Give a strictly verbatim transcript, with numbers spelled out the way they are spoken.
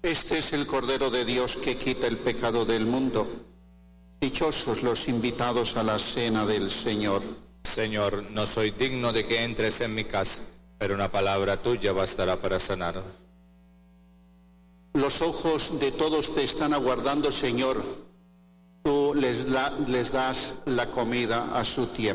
Este es el Cordero de Dios que quita el pecado del mundo. Dichosos los invitados a la cena del Señor. Señor, no soy digno de que entres en mi casa, pero una palabra tuya bastará para sanar. Los ojos de todos te están aguardando, Señor. Tú les, la, les das la comida a su tiempo.